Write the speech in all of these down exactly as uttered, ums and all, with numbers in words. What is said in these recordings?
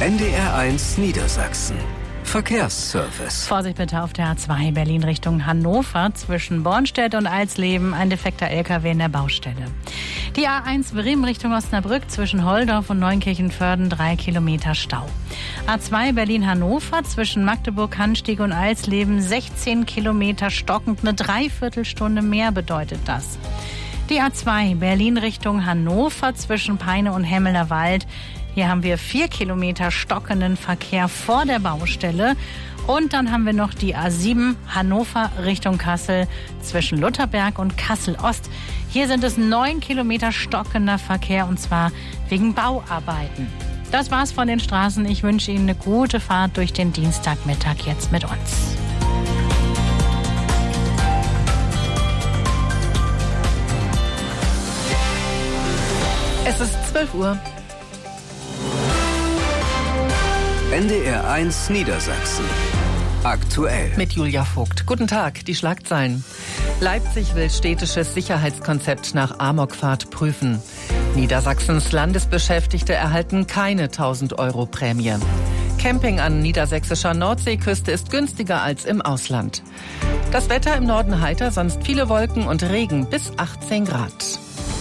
N D R eins Niedersachsen. Verkehrsservice. Vorsicht bitte auf der A zwei Berlin Richtung Hannover zwischen Bornstedt und Alsleben. Ein defekter L K W in der Baustelle. Die A eins Bremen Richtung Osnabrück zwischen Holdorf und Neunkirchenvörden drei Kilometer Stau. A zwei Berlin-Hannover zwischen Magdeburg-Hannsteig und Alsleben sechzehn Kilometer stockend. Eine Dreiviertelstunde mehr bedeutet das. Die A zwei Berlin Richtung Hannover zwischen Peine und Hemmeler Wald. Hier haben wir vier Kilometer stockenden Verkehr vor der Baustelle. Und dann haben wir noch die A sieben Hannover Richtung Kassel zwischen Lutherberg und Kassel-Ost. Hier sind es neun Kilometer stockender Verkehr und zwar wegen Bauarbeiten. Das war's von den Straßen. Ich wünsche Ihnen eine gute Fahrt durch den Dienstagmittag jetzt mit uns. Es ist zwölf Uhr. N D R eins Niedersachsen. Aktuell. Mit Julia Vogt. Guten Tag, die Schlagzeilen. Leipzig will städtisches Sicherheitskonzept nach Amokfahrt prüfen. Niedersachsens Landesbeschäftigte erhalten keine tausend Euro Prämie. Camping an niedersächsischer Nordseeküste ist günstiger als im Ausland. Das Wetter im Norden heiter, sonst viele Wolken und Regen bis achtzehn Grad.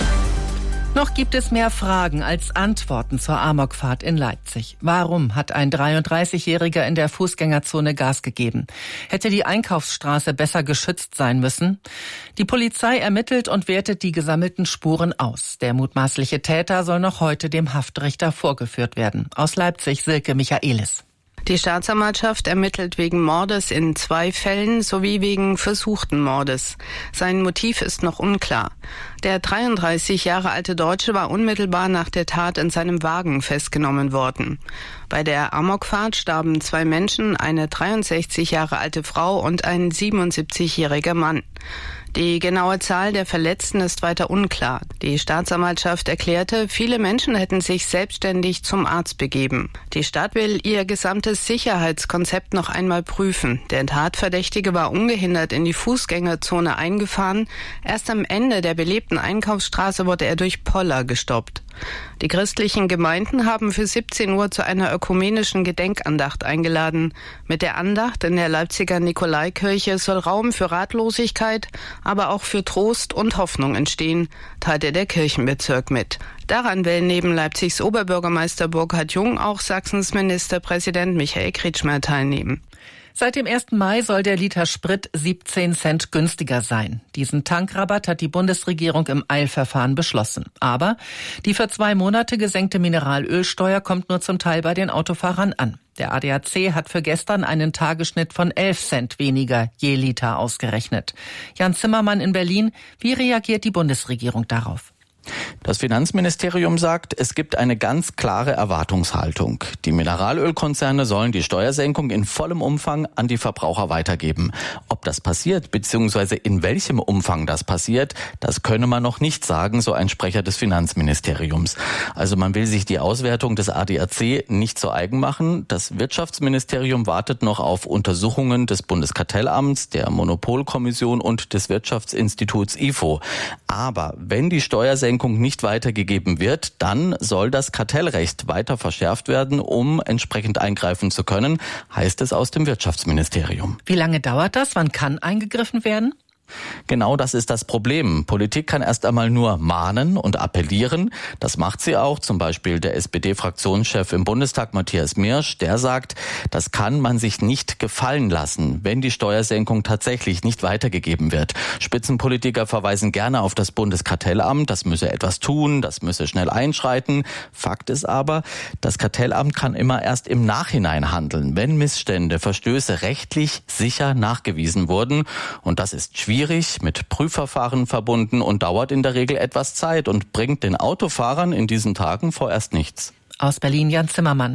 Noch gibt es mehr Fragen als Antworten zur Amokfahrt in Leipzig. Warum hat ein dreiunddreißigjähriger in der Fußgängerzone Gas gegeben? Hätte die Einkaufsstraße besser geschützt sein müssen? Die Polizei ermittelt und wertet die gesammelten Spuren aus. Der mutmaßliche Täter soll noch heute dem Haftrichter vorgeführt werden. Aus Leipzig Silke Michaelis. Die Staatsanwaltschaft ermittelt wegen Mordes in zwei Fällen sowie wegen versuchten Mordes. Sein Motiv ist noch unklar. Der dreiunddreißig Jahre alte Deutsche war unmittelbar nach der Tat in seinem Wagen festgenommen worden. Bei der Amokfahrt starben zwei Menschen, eine dreiundsechzig Jahre alte Frau und ein siebenundsiebzigjähriger Mann. Die genaue Zahl der Verletzten ist weiter unklar. Die Staatsanwaltschaft erklärte, viele Menschen hätten sich selbstständig zum Arzt begeben. Die Stadt will ihr gesamtes Sicherheitskonzept noch einmal prüfen. Der Tatverdächtige war ungehindert in die Fußgängerzone eingefahren. Erst am Ende der belebten Einkaufsstraße wurde er durch Poller gestoppt. Die christlichen Gemeinden haben für siebzehn Uhr zu einer ökumenischen Gedenkandacht eingeladen. Mit der Andacht in der Leipziger Nikolaikirche soll Raum für Ratlosigkeit, aber auch für Trost und Hoffnung entstehen, teilte der Kirchenbezirk mit. Daran will neben Leipzigs Oberbürgermeister Burkhard Jung auch Sachsens Ministerpräsident Michael Kretschmer teilnehmen. Seit dem ersten Mai soll der Liter Sprit siebzehn Cent günstiger sein. Diesen Tankrabatt hat die Bundesregierung im Eilverfahren beschlossen. Aber die für zwei Monate gesenkte Mineralölsteuer kommt nur zum Teil bei den Autofahrern an. Der A D A C hat für gestern einen Tagesschnitt von elf Cent weniger je Liter ausgerechnet. Jan Zimmermann in Berlin, wie reagiert die Bundesregierung darauf? Das Finanzministerium sagt, es gibt eine ganz klare Erwartungshaltung. Die Mineralölkonzerne sollen die Steuersenkung in vollem Umfang an die Verbraucher weitergeben. Ob das passiert, beziehungsweise in welchem Umfang das passiert, das könne man noch nicht sagen, so ein Sprecher des Finanzministeriums. Also man will sich die Auswertung des A D A C nicht zu eigen machen. Das Wirtschaftsministerium wartet noch auf Untersuchungen des Bundeskartellamts, der Monopolkommission und des Wirtschaftsinstituts I F O. Aber wenn die Steuersenkung nicht weitergegeben wird, dann soll das Kartellrecht weiter verschärft werden, um entsprechend eingreifen zu können, heißt es aus dem Wirtschaftsministerium. Wie lange dauert das? Wann kann eingegriffen werden? Genau das ist das Problem. Politik kann erst einmal nur mahnen und appellieren. Das macht sie auch. Zum Beispiel der S P D-Fraktionschef im Bundestag, Matthias Mirsch, der sagt, das kann man sich nicht gefallen lassen, wenn die Steuersenkung tatsächlich nicht weitergegeben wird. Spitzenpolitiker verweisen gerne auf das Bundeskartellamt. Das müsse etwas tun, das müsse schnell einschreiten. Fakt ist aber, das Kartellamt kann immer erst im Nachhinein handeln, wenn Missstände, Verstöße rechtlich sicher nachgewiesen wurden. Und das ist schwierig. Mit Prüfverfahren verbunden und dauert in der Regel etwas Zeit und bringt den Autofahrern in diesen Tagen vorerst nichts. Aus Berlin Jan Zimmermann.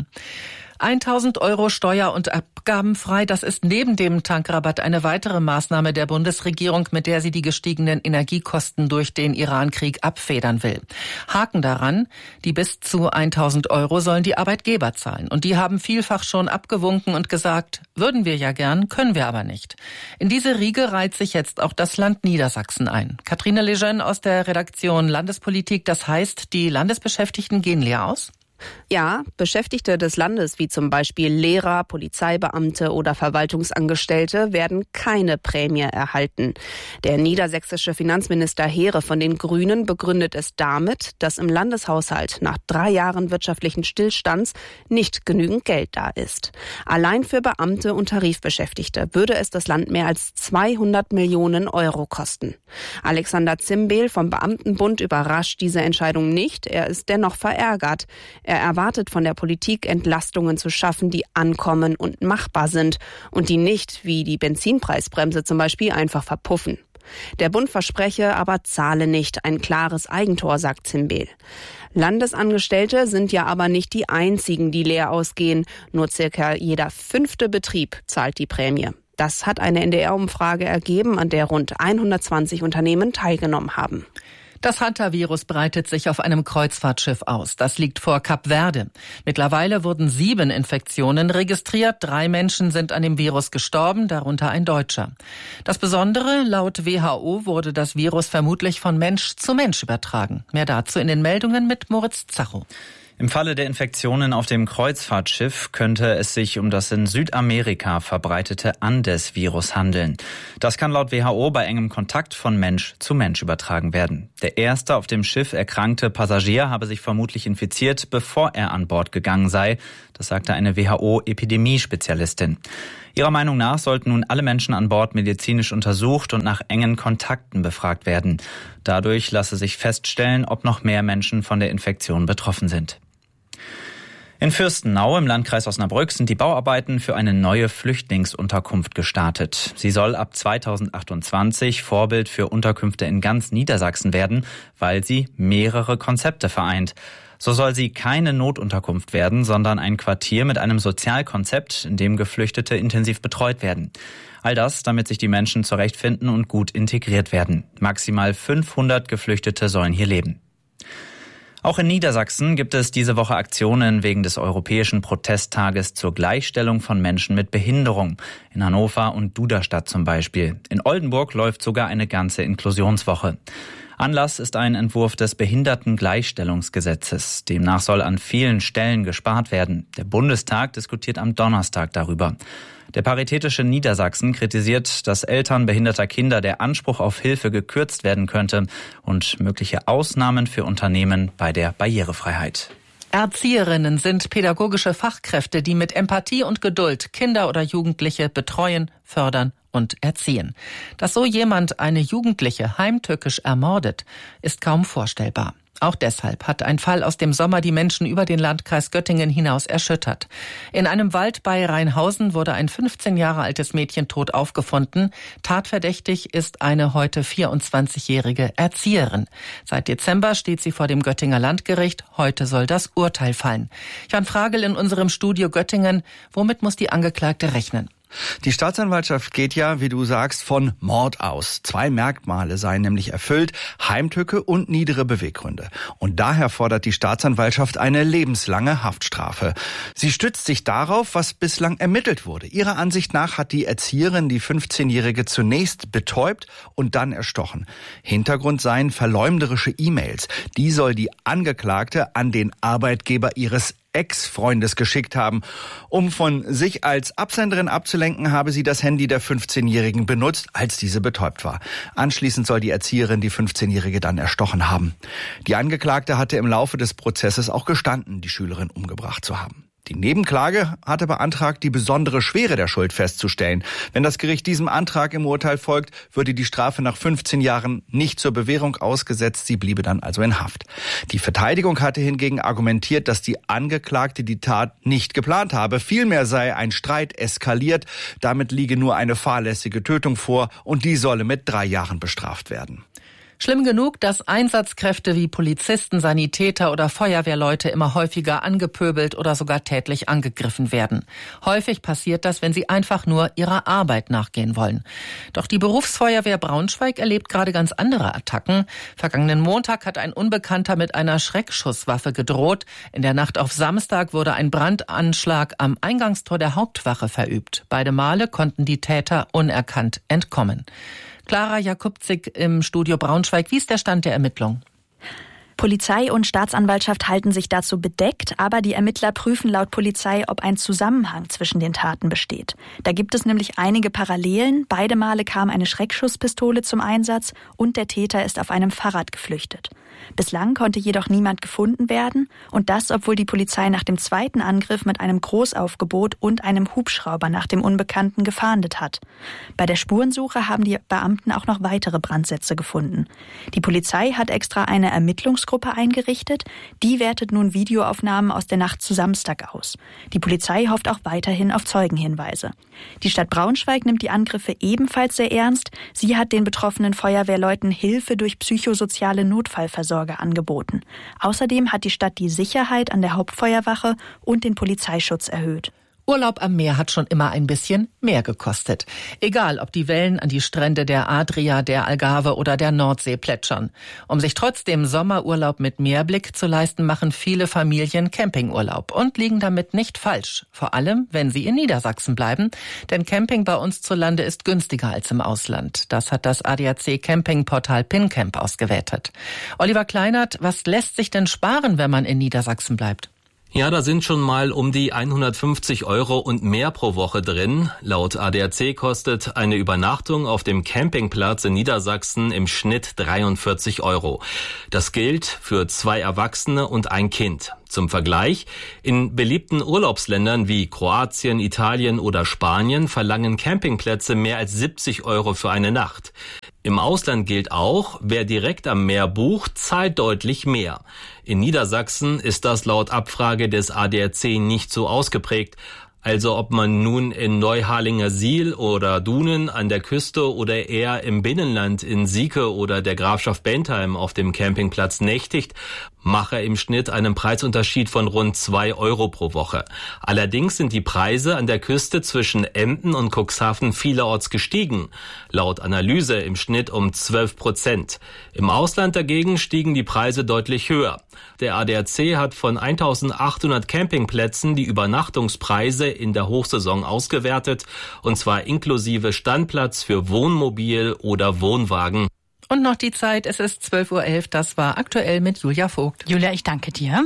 tausend Euro steuer- und abgabenfrei, das ist neben dem Tankrabatt eine weitere Maßnahme der Bundesregierung, mit der sie die gestiegenen Energiekosten durch den Irankrieg abfedern will. Haken daran, die bis zu tausend Euro sollen die Arbeitgeber zahlen. Und die haben vielfach schon abgewunken und gesagt, würden wir ja gern, können wir aber nicht. In diese Riege reiht sich jetzt auch das Land Niedersachsen ein. Katrine Lejeune aus der Redaktion Landespolitik, das heißt, die Landesbeschäftigten gehen leer aus? Ja, Beschäftigte des Landes, wie zum Beispiel Lehrer, Polizeibeamte oder Verwaltungsangestellte, werden keine Prämie erhalten. Der niedersächsische Finanzminister Heere von den Grünen begründet es damit, dass im Landeshaushalt nach drei Jahren wirtschaftlichen Stillstands nicht genügend Geld da ist. Allein für Beamte und Tarifbeschäftigte würde es das Land mehr als zweihundert Millionen Euro kosten. Alexander Zimbehl vom Beamtenbund überrascht diese Entscheidung nicht. Er ist dennoch verärgert. Er erwartet von der Politik, Entlastungen zu schaffen, die ankommen und machbar sind und die nicht, wie die Benzinpreisbremse zum Beispiel, einfach verpuffen. Der Bund verspreche, aber zahle nicht ein klares Eigentor, sagt Zimbehl. Landesangestellte sind ja aber nicht die einzigen, die leer ausgehen. Nur circa jeder fünfte Betrieb zahlt die Prämie. Das hat eine N D R-Umfrage ergeben, an der rund hundertzwanzig Unternehmen teilgenommen haben. Das Hantavirus breitet sich auf einem Kreuzfahrtschiff aus. Das liegt vor Kap Verde. Mittlerweile wurden sieben Infektionen registriert. Drei Menschen sind an dem Virus gestorben, darunter ein Deutscher. Das Besondere, laut W H O wurde das Virus vermutlich von Mensch zu Mensch übertragen. Mehr dazu in den Meldungen mit Moritz Zacho. Im Falle der Infektionen auf dem Kreuzfahrtschiff könnte es sich um das in Südamerika verbreitete Andes-Virus handeln. Das kann laut W H O bei engem Kontakt von Mensch zu Mensch übertragen werden. Der erste auf dem Schiff erkrankte Passagier habe sich vermutlich infiziert, bevor er an Bord gegangen sei. Das sagte eine W H O-Epidemie-Spezialistin. Ihrer Meinung nach sollten nun alle Menschen an Bord medizinisch untersucht und nach engen Kontakten befragt werden. Dadurch lasse sich feststellen, ob noch mehr Menschen von der Infektion betroffen sind. In Fürstenau im Landkreis Osnabrück sind die Bauarbeiten für eine neue Flüchtlingsunterkunft gestartet. Sie soll ab zweitausendachtundzwanzig Vorbild für Unterkünfte in ganz Niedersachsen werden, weil sie mehrere Konzepte vereint. So soll sie keine Notunterkunft werden, sondern ein Quartier mit einem Sozialkonzept, in dem Geflüchtete intensiv betreut werden. All das, damit sich die Menschen zurechtfinden und gut integriert werden. Maximal fünfhundert Geflüchtete sollen hier leben. Auch in Niedersachsen gibt es diese Woche Aktionen wegen des Europäischen Protesttages zur Gleichstellung von Menschen mit Behinderung. In Hannover und Duderstadt zum Beispiel. In Oldenburg läuft sogar eine ganze Inklusionswoche. Anlass ist ein Entwurf des Behindertengleichstellungsgesetzes. Demnach soll an vielen Stellen gespart werden. Der Bundestag diskutiert am Donnerstag darüber. Der Paritätische Niedersachsen kritisiert, dass Eltern behinderter Kinder der Anspruch auf Hilfe gekürzt werden könnte und mögliche Ausnahmen für Unternehmen bei der Barrierefreiheit. Erzieherinnen sind pädagogische Fachkräfte, die mit Empathie und Geduld Kinder oder Jugendliche betreuen, fördern und erziehen. Dass so jemand eine Jugendliche heimtückisch ermordet, ist kaum vorstellbar. Auch deshalb hat ein Fall aus dem Sommer die Menschen über den Landkreis Göttingen hinaus erschüttert. In einem Wald bei Rheinhausen wurde ein fünfzehn Jahre altes Mädchen tot aufgefunden. Tatverdächtig ist eine heute vierundzwanzigjährige Erzieherin. Seit Dezember steht sie vor dem Göttinger Landgericht. Heute soll das Urteil fallen. Jan Fragel in unserem Studio Göttingen. Womit muss die Angeklagte rechnen? Die Staatsanwaltschaft geht ja, wie du sagst, von Mord aus. Zwei Merkmale seien nämlich erfüllt: Heimtücke und niedere Beweggründe. Und daher fordert die Staatsanwaltschaft eine lebenslange Haftstrafe. Sie stützt sich darauf, was bislang ermittelt wurde. Ihrer Ansicht nach hat die Erzieherin die fünfzehnjährige zunächst betäubt und dann erstochen. Hintergrund seien verleumderische E-Mails. Die soll die Angeklagte an den Arbeitgeber ihres Ex-Freundes geschickt haben. Um von sich als Absenderin abzulenken, habe sie das Handy der fünfzehnjährigen benutzt, als diese betäubt war. Anschließend soll die Erzieherin die fünfzehnjährige dann erstochen haben. Die Angeklagte hatte im Laufe des Prozesses auch gestanden, die Schülerin umgebracht zu haben. Die Nebenklage hatte beantragt, die besondere Schwere der Schuld festzustellen. Wenn das Gericht diesem Antrag im Urteil folgt, würde die Strafe nach fünfzehn Jahren nicht zur Bewährung ausgesetzt. Sie bliebe dann also in Haft. Die Verteidigung hatte hingegen argumentiert, dass die Angeklagte die Tat nicht geplant habe. Vielmehr sei ein Streit eskaliert. Damit liege nur eine fahrlässige Tötung vor und die solle mit drei Jahren bestraft werden. Schlimm genug, dass Einsatzkräfte wie Polizisten, Sanitäter oder Feuerwehrleute immer häufiger angepöbelt oder sogar tätlich angegriffen werden. Häufig passiert das, wenn sie einfach nur ihrer Arbeit nachgehen wollen. Doch die Berufsfeuerwehr Braunschweig erlebt gerade ganz andere Attacken. Vergangenen Montag hat ein Unbekannter mit einer Schreckschusswaffe gedroht. In der Nacht auf Samstag wurde ein Brandanschlag am Eingangstor der Hauptwache verübt. Beide Male konnten die Täter unerkannt entkommen. Clara Jakubczyk im Studio Braunschweig. Wie ist der Stand der Ermittlung? Polizei und Staatsanwaltschaft halten sich dazu bedeckt, aber die Ermittler prüfen laut Polizei, ob ein Zusammenhang zwischen den Taten besteht. Da gibt es nämlich einige Parallelen. Beide Male kam eine Schreckschusspistole zum Einsatz und der Täter ist auf einem Fahrrad geflüchtet. Bislang konnte jedoch niemand gefunden werden und das, obwohl die Polizei nach dem zweiten Angriff mit einem Großaufgebot und einem Hubschrauber nach dem Unbekannten gefahndet hat. Bei der Spurensuche haben die Beamten auch noch weitere Brandsätze gefunden. Die Polizei hat extra eine Ermittlungsgruppe eingerichtet. Die wertet nun Videoaufnahmen aus der Nacht zu Samstag aus. Die Polizei hofft auch weiterhin auf Zeugenhinweise. Die Stadt Braunschweig nimmt die Angriffe ebenfalls sehr ernst. Sie hat den betroffenen Feuerwehrleuten Hilfe durch psychosoziale Notfallversorgung angeboten. Außerdem hat die Stadt die Sicherheit an der Hauptfeuerwache und den Polizeischutz erhöht. Urlaub am Meer hat schon immer ein bisschen mehr gekostet. Egal, ob die Wellen an die Strände der Adria, der Algarve oder der Nordsee plätschern. Um sich trotzdem Sommerurlaub mit Meerblick zu leisten, machen viele Familien Campingurlaub und liegen damit nicht falsch. Vor allem, wenn sie in Niedersachsen bleiben. Denn Camping bei uns zu Lande ist günstiger als im Ausland. Das hat das A D A C Campingportal PinCamp ausgewertet. Oliver Kleinert, was lässt sich denn sparen, wenn man in Niedersachsen bleibt? Ja, da sind schon mal um die hundertfünfzig Euro und mehr pro Woche drin. Laut A D A C kostet eine Übernachtung auf dem Campingplatz in Niedersachsen im Schnitt dreiundvierzig Euro. Das gilt für zwei Erwachsene und ein Kind. Zum Vergleich, in beliebten Urlaubsländern wie Kroatien, Italien oder Spanien verlangen Campingplätze mehr als siebzig Euro für eine Nacht. Im Ausland gilt auch, wer direkt am Meer bucht, zahlt deutlich mehr. In Niedersachsen ist das laut Abfrage des A D A C nicht so ausgeprägt. Also ob man nun in Neuharlingersiel oder Dunen an der Küste oder eher im Binnenland in Sieke oder der Grafschaft Bentheim auf dem Campingplatz nächtigt, mache im Schnitt einen Preisunterschied von rund zwei Euro pro Woche. Allerdings sind die Preise an der Küste zwischen Emden und Cuxhaven vielerorts gestiegen. Laut Analyse im Schnitt um zwölf Prozent. Im Ausland dagegen stiegen die Preise deutlich höher. Der A D A C hat von eintausendachthundert Campingplätzen die Übernachtungspreise in der Hochsaison ausgewertet, und zwar inklusive Standplatz für Wohnmobil oder Wohnwagen. Und noch die Zeit, es ist zwölf Uhr elf, das war aktuell mit Julia Vogt. Julia, ich danke dir.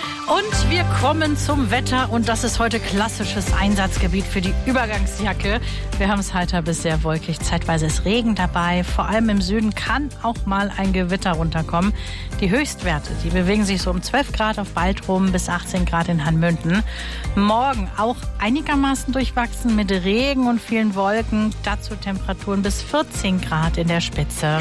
Und wir kommen zum Wetter und das ist heute klassisches Einsatzgebiet für die Übergangsjacke. Wir haben es heiter bis sehr wolkig, zeitweise ist Regen dabei. Vor allem im Süden kann auch mal ein Gewitter runterkommen. Die Höchstwerte, die bewegen sich so um zwölf Grad auf Baltrum bis achtzehn Grad in Hanmünden. Morgen auch einigermaßen durchwachsen mit Regen und vielen Wolken. Dazu Temperaturen bis vierzehn Grad in der Spitze.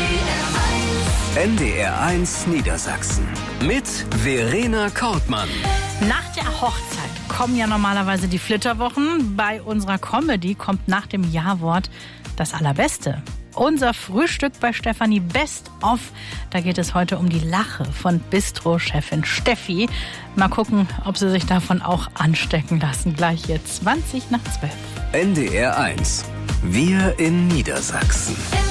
N D R eins Niedersachsen mit Verena Kortmann. Nach der Hochzeit kommen ja normalerweise die Flitterwochen. Bei unserer Comedy kommt nach dem Ja-Wort das Allerbeste. Unser Frühstück bei Stefanie Best of. Da geht es heute um die Lache von Bistro-Chefin Steffi. Mal gucken, ob sie sich davon auch anstecken lassen. Gleich jetzt zwanzig nach zwölf. N D R eins. Wir in Niedersachsen.